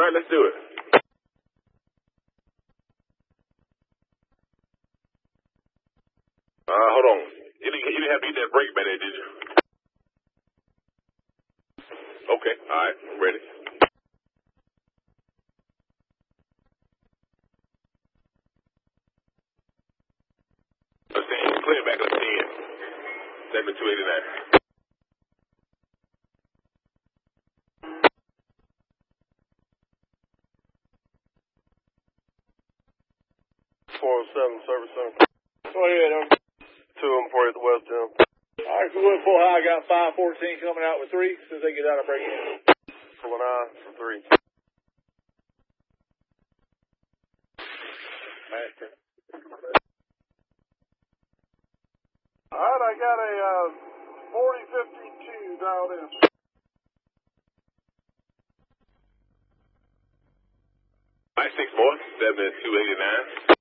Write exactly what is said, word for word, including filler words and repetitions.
right, let's do it. Uh, hold on. You didn't, you didn't have to get that break back there, did you? Okay, all right, I'm ready. Let's see, clear back up ten. seven two eighty-nine. four oh seven, service center. Go ahead, um. Two of them for you at the West End. All right, so we're full high. I got five fourteen coming out with three. As soon as they get out, I'll break in. Four nine for three. Master. All right, I got a uh, forty fifty-two dialed in. All right, six more, seven two eighty-nine.